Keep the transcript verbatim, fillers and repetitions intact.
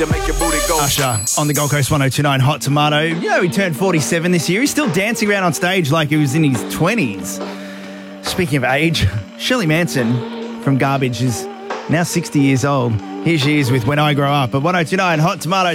To make your booty go. Usher on the Gold Coast one oh two point nine Hot Tomato. You know, he turned forty-seven this year. He's still dancing around on stage like he was in his twenties. Speaking of age, Shirley Manson from Garbage is now sixty years old. Here she is with When I Grow Up at one oh two point nine Hot Tomato.